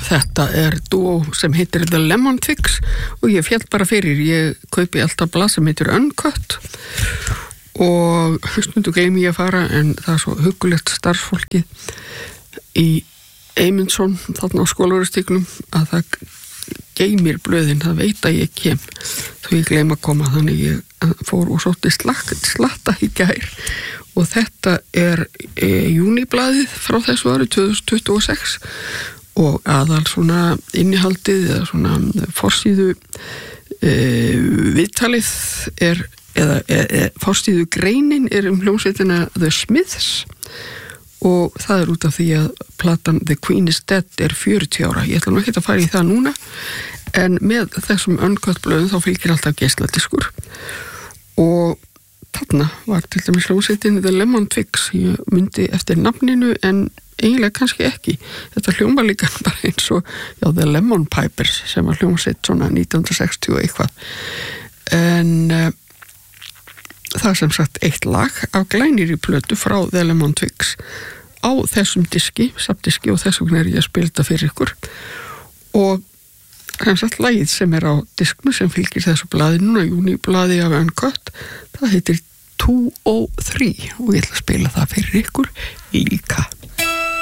Þetta dúó sem heitir The Lemon Twigs og ég féll bara fyrir, ég kaupi alltaf blað sem heitir Uncut og stundu gleymi ég að fara en það svo huggulegt starfsfólkið í Eymundsson þarna á Skólavörðustígnum að það geymir blöðin, það veit að ég kem þó ég gleyma að koma, þannig ég fór og sótti slatta í gær og þetta júniblaðið frá þessu ári 2026 og aðal svona innihaldið eða svona forsíðu viðtalið eða forsíðu greinin hljómsveitina The Smiths og það út af því að platan The Queen is Dead 40 ára. Ég ætla nú ekki að fara í það núna en með þessum Uncut blöðum þá fylgir alltaf geisladiskur og þarna var til dæmis hljómsveitin The Lemon Twigs. Ég myndi eftir nafninu en eiginlega kannski ekki. Þetta hljóma líka bara eins og The Lemon Pipers sem var hljómsveit svona 1960 og eitthvað. En það sem sagt eitt lag af glænýrri plötu frá The Lemon Twigs á þessum diski, safndiski og þess vegna ég að spila þetta fyrir ykkur og sem sagt lagið sem á disknu sem fylgir þessu blaði núna, júniblaði af Uncut, það heitir 203 og ég ætla að spila það fyrir ykkur líka.